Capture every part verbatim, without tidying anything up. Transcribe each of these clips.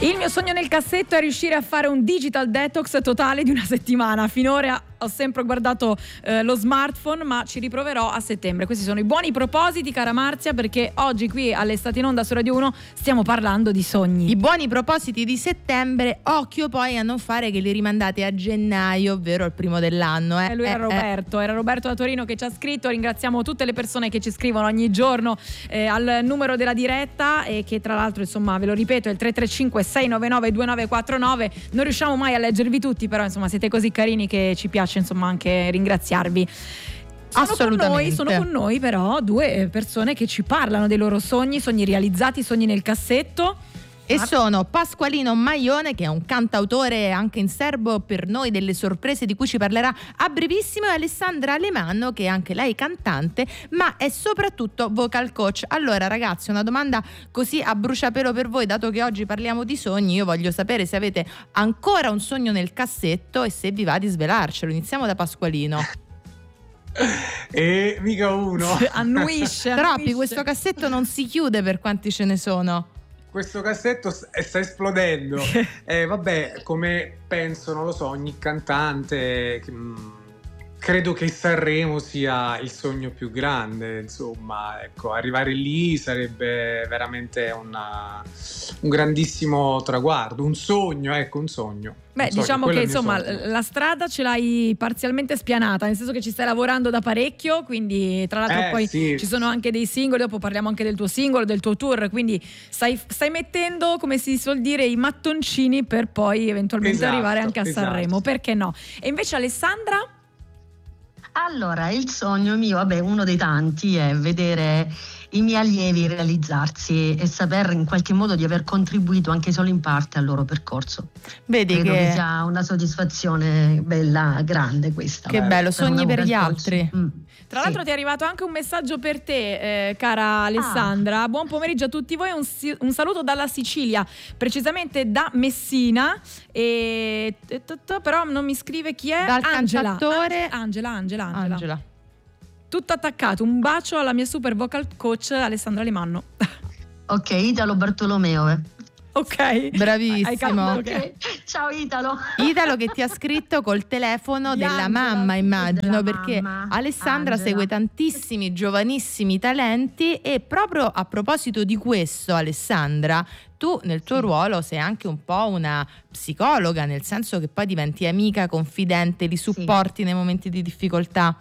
Il mio sogno nel cassetto è riuscire a fare un digital detox totale di una settimana. Finora ho sempre guardato eh, lo smartphone, ma ci riproverò a settembre. Questi sono i buoni propositi, cara Marzia, perché oggi qui all'Estate in Onda su Radio uno stiamo parlando di sogni. I buoni propositi di settembre, occhio poi a non fare che li rimandate a gennaio, ovvero al primo dell'anno. Eh, eh lui era eh, Roberto, era Roberto da Torino che ci ha scritto. Ringraziamo tutte le persone che ci scrivono ogni giorno eh, al numero della diretta, e che tra l'altro, insomma, ve lo ripeto, è il tre tre cinque sei nove nove due nove quattro nove. Non riusciamo mai a leggervi tutti, però insomma siete così carini che ci piace insomma anche ringraziarvi. Sono Assolutamente. Con noi, sono con noi però due persone che ci parlano dei loro sogni, sogni realizzati, sogni nel cassetto. E sono Pasqualino Maione, che è un cantautore anche in serbo per noi delle sorprese di cui ci parlerà a brevissimo, e Alessandra Alemanno, che è anche lei cantante ma è soprattutto vocal coach. Allora ragazzi, una domanda così a bruciapelo per voi, dato che oggi parliamo di sogni. Io voglio sapere se avete ancora un sogno nel cassetto e se vi va di svelarcelo. Iniziamo da Pasqualino. E mica uno. Annuisce, Troppi, annuisce. questo cassetto non si chiude per quanti ce ne sono. Questo cassetto sta esplodendo. eh, vabbè, come penso, non lo so, ogni cantante, mh, credo che Sanremo sia il sogno più grande, insomma, ecco, arrivare lì sarebbe veramente una, un grandissimo traguardo, un sogno, ecco, un sogno. Beh, Un sogno, diciamo quello che è il mio insomma sogno. la strada ce l'hai parzialmente spianata, nel senso che ci stai lavorando da parecchio, quindi tra l'altro Eh, poi sì. ci sono anche dei singoli, dopo parliamo anche del tuo singolo, del tuo tour, quindi stai, stai mettendo, come si suol dire, i mattoncini per poi eventualmente Esatto, arrivare anche a esatto. Sanremo, perché no? E invece Alessandra? Allora, il sogno mio, vabbè, uno dei tanti, è vedere i miei allievi realizzarsi e saper in qualche modo di aver contribuito anche solo in parte al loro percorso. Vedi Credo che che, sia una soddisfazione bella, grande questa. che bello, sogni una per gli vocal coach. altri. Mm. Tra Sì. l'altro ti è arrivato anche un messaggio per te, eh, cara Alessandra. Buon pomeriggio a tutti voi, un, si- un saluto dalla Sicilia, precisamente da Messina. E... però non mi scrive chi è. Dal Angela. cantautore- Angela, Angela, Angela. Angela. Tutto attaccato. Un bacio alla mia super vocal coach Alessandra Alemanno. Ok, Italo Bartolomeo. eh. Ok. Bravissimo. Hai capito Ok, che- ciao Italo. Italo che ti ha scritto col telefono Di della Angela, mamma, immagino, della perché mamma, Alessandra Angela. segue tantissimi giovanissimi talenti. E proprio a proposito di questo, Alessandra, tu nel tuo Sì. ruolo sei anche un po' una psicologa, nel senso che poi diventi amica, confidente, li supporti nei momenti di difficoltà.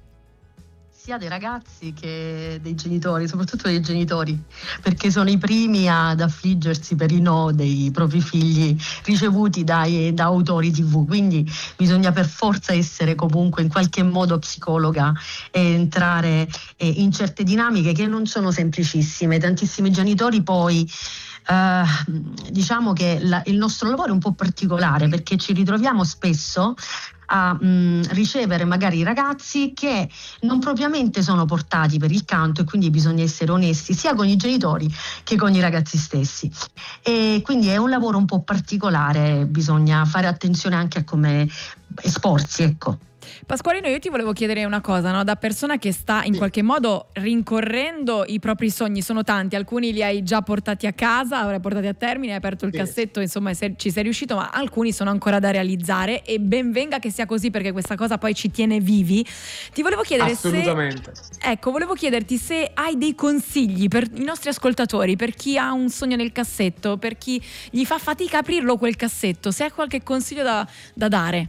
Sia dei ragazzi che dei genitori, soprattutto dei genitori, perché sono i primi ad affliggersi per i no dei propri figli ricevuti dai, da autori tivù, quindi bisogna per forza essere comunque in qualche modo psicologa e entrare eh, in certe dinamiche che non sono semplicissime. Tantissimi genitori poi Uh, diciamo che la, il nostro lavoro è un po' particolare, perché ci ritroviamo spesso a mh, ricevere magari i ragazzi che non propriamente sono portati per il canto, e quindi bisogna essere onesti sia con i genitori che con i ragazzi stessi, e quindi è un lavoro un po' particolare, bisogna fare attenzione anche a come esporsi, ecco. Pasqualino, io ti volevo chiedere una cosa, no? Da persona che sta in qualche modo rincorrendo i propri sogni, sono tanti, alcuni li hai già portati a casa, avrai portati a termine, hai aperto il Sì. cassetto, insomma se- ci sei riuscito, ma alcuni sono ancora da realizzare, e ben venga che sia così, perché questa cosa poi ci tiene vivi. Ti volevo chiedere Assolutamente. se ecco, volevo chiederti se hai dei consigli per i nostri ascoltatori, per chi ha un sogno nel cassetto, per chi gli fa fatica a aprirlo quel cassetto, se hai qualche consiglio da, da dare.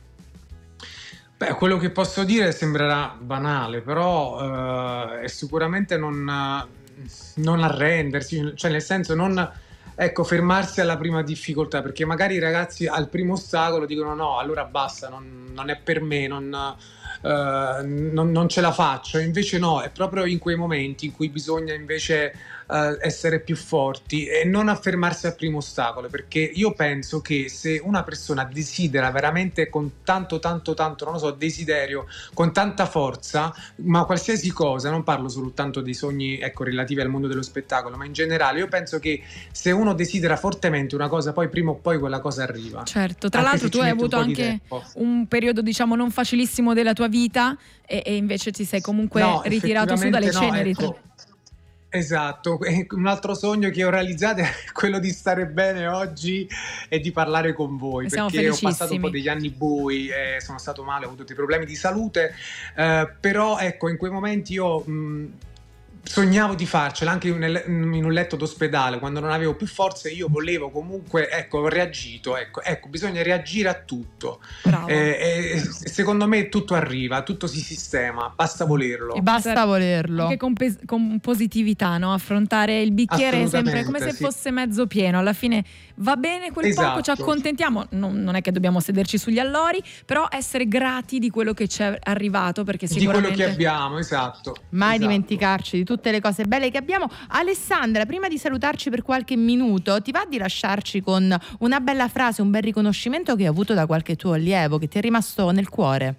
Beh, quello che posso dire sembrerà banale, però eh, è sicuramente non, eh, non arrendersi, cioè nel senso non, ecco, fermarsi alla prima difficoltà, perché magari i ragazzi al primo ostacolo dicono no, allora basta, non, non è per me, non, eh, non, non ce la faccio. Invece no, è proprio in quei momenti in cui bisogna invece eh, essere più forti e non affermarsi al primo ostacolo, perché io penso che se una persona desidera veramente con tanto tanto tanto, non lo so, desiderio, con tanta forza, ma qualsiasi cosa, non parlo soltanto dei sogni, ecco, relativi al mondo dello spettacolo, ma in generale, io penso che se uno desidera fortemente una cosa, poi prima o poi quella cosa arriva. Certo, tra Anche l'altro se tu ci hai mette un avuto po' di anche tempo. un periodo, diciamo, non facilissimo della tua vita, e, e invece ti sei comunque No, ritirato su dalle effettivamente no, ceneri. ecco. Esatto, un altro sogno che ho realizzato è quello di stare bene oggi e di parlare con voi, Siamo perché ho felicissimi. passato un po' degli anni bui, eh, sono stato male, ho avuto dei problemi di salute, eh, però ecco, in quei momenti io mh, sognavo di farcela anche in un letto d'ospedale, quando non avevo più forze io volevo comunque, ecco, ho reagito, ecco, ecco bisogna reagire a tutto, eh, e secondo me tutto arriva, tutto si sistema, basta volerlo. E basta volerlo. Anche con, pes- con positività, no? Affrontare il bicchiere sempre come se sì. fosse mezzo pieno, alla fine va bene quel Esatto. poco, ci accontentiamo, non, non è che dobbiamo sederci sugli allori, però essere grati di quello che ci è arrivato, perché sicuramente... Di quello che abbiamo, esatto. Mai esatto. dimenticarci di tutte le cose belle che abbiamo. Alessandra, prima di salutarci per qualche minuto, ti va di lasciarci con una bella frase, un bel riconoscimento che hai avuto da qualche tuo allievo che ti è rimasto nel cuore?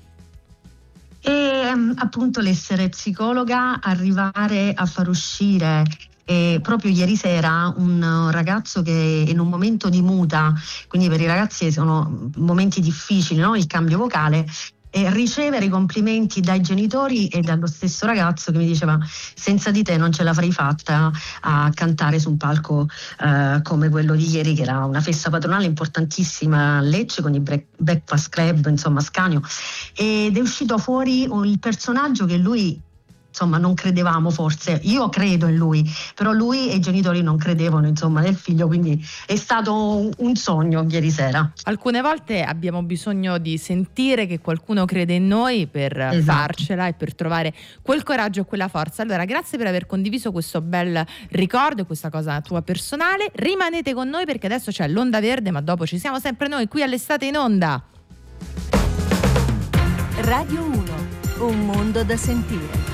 E appunto l'essere psicologa, arrivare a far uscire. E proprio ieri sera un ragazzo che in un momento di muta, quindi per i ragazzi sono momenti difficili, no? Il cambio vocale, e ricevere i complimenti dai genitori e dallo stesso ragazzo che mi diceva: senza di te non ce l'avrei fatta a cantare su un palco eh, come quello di ieri, che era una festa patronale importantissima a Lecce con i Breakfast Club, insomma Scanio, ed è uscito fuori il personaggio che lui, insomma, non credevamo, forse io credo in lui, però lui e i genitori non credevano, insomma, nel figlio, quindi è stato un sogno ieri sera. Alcune volte abbiamo bisogno di sentire che qualcuno crede in noi per Esatto. farcela e per trovare quel coraggio e quella forza. Allora, grazie per aver condiviso questo bel ricordo e questa cosa tua personale. Rimanete con noi perché adesso c'è l'Onda Verde, ma dopo ci siamo sempre noi qui all'Estate in Onda. Radio uno, un mondo da sentire.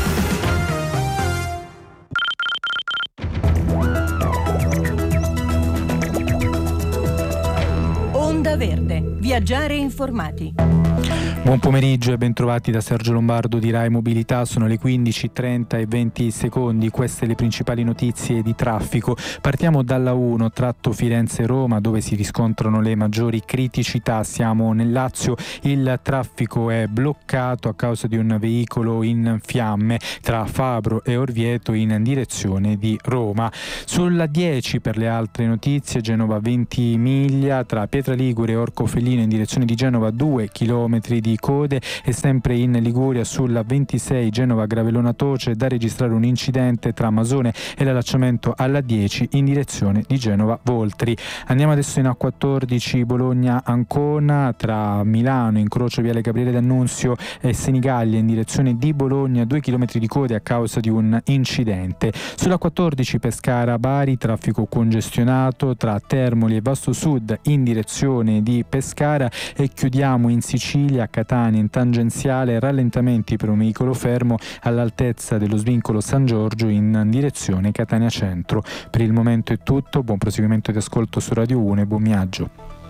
Onda Verde, viaggiare informati. Buon pomeriggio e bentrovati da Sergio Lombardo di Rai Mobilità. Sono le quindici e trenta e venti secondi, queste le principali notizie di traffico. Partiamo dalla uno, tratto Firenze-Roma, dove si riscontrano le maggiori criticità. Siamo nel Lazio, il traffico è bloccato a causa di un veicolo in fiamme tra Fabro e Orvieto in direzione di Roma. Sulla dieci per le altre notizie, Genova Ventimiglia, tra Pietraligure e Orcofellino in direzione di Genova, due chilometri di code, e sempre in Liguria sulla ventisei Genova Gravellona Toce da registrare un incidente tra Masone e l'allacciamento alla dieci in direzione di Genova Voltri. Andiamo adesso in A quattordici Bologna Ancona, tra Milano incrocio Viale Gabriele D'Annunzio e Senigallia in direzione di Bologna, due chilometri di code a causa di un incidente. Sulla quattordici Pescara Bari, traffico congestionato tra Termoli e Vasto Sud in direzione di Pescara, e chiudiamo in Sicilia Catania in tangenziale, rallentamenti per un veicolo fermo all'altezza dello svincolo San Giorgio in direzione Catania Centro. Per il momento è tutto, buon proseguimento di ascolto su Radio uno e buon viaggio.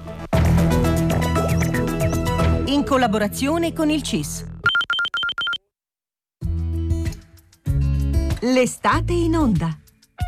In collaborazione con il C I S. L'estate in onda.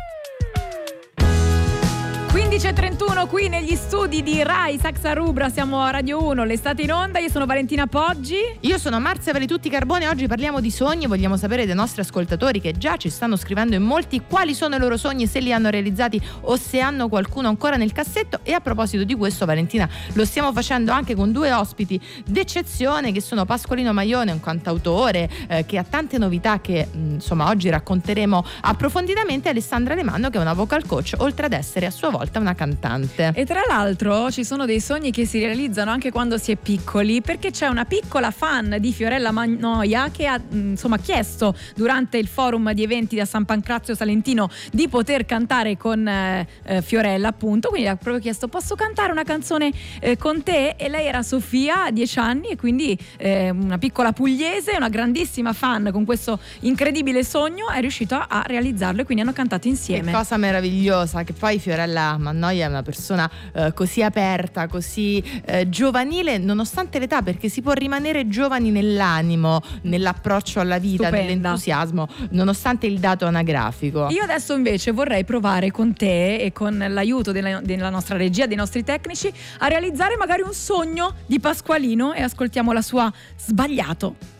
quindici e trentuno qui negli studi di Rai Saxa Rubra, siamo a Radio uno, l'estate in onda. Io sono Valentina Poggi. Io sono Marzia Valetutti Carbone. Oggi parliamo di sogni. Vogliamo sapere dai nostri ascoltatori, che già ci stanno scrivendo in molti, quali sono i loro sogni, se li hanno realizzati o se hanno qualcuno ancora nel cassetto. E a proposito di questo, Valentina, lo stiamo facendo anche con due ospiti d'eccezione, che sono Pasqualino Maione, un cantautore eh, che ha tante novità che mh, insomma oggi racconteremo approfonditamente, e Alessandra Alemanno, che è una vocal coach, oltre ad essere a sua volta una cantante. E tra l'altro ci sono dei sogni che si realizzano anche quando si è piccoli, perché c'è una piccola fan di Fiorella Mannoia che ha insomma chiesto durante il forum di eventi da San Pancrazio Salentino di poter cantare con eh, Fiorella, appunto. Quindi ha proprio chiesto: posso cantare una canzone eh, con te? E lei era Sofia, a dieci anni, e quindi eh, una piccola pugliese, una grandissima fan con questo incredibile sogno, è riuscita a realizzarlo, e quindi hanno cantato insieme. Che cosa meravigliosa, che poi Fiorella Mannoia è una persona eh, così aperta, così eh, giovanile nonostante l'età, perché si può rimanere giovani nell'animo, nell'approccio alla vita, Stupenda. nell'entusiasmo, nonostante il dato anagrafico. Io adesso invece vorrei provare con te e con l'aiuto della, della nostra regia, dei nostri tecnici, a realizzare magari un sogno di Pasqualino, e ascoltiamo la sua Sbagliato.